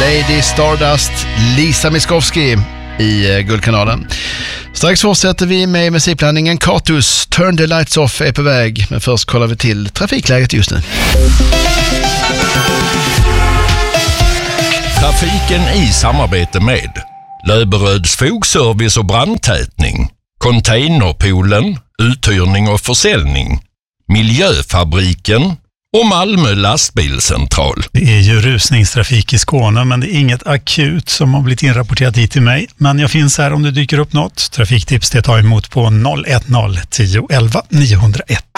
Lady Stardust, Lisa Miskovsky i Guldkanalen. Strax fortsätter vi med musikblandningen Katus. Turn the lights off är på väg, men först kollar vi till trafikläget just nu. Trafiken i samarbete med Löberöds fogservice och brandtätning, Containerpoolen, uthyrning och försäljning, Miljöfabriken och Malmö lastbilscentral. Det är ju rusningstrafik i Skåne, men det är inget akut som har blivit inrapporterat hit till mig. Men jag finns här om det dyker upp något. Trafiktips det tar emot på 010 10 11 901.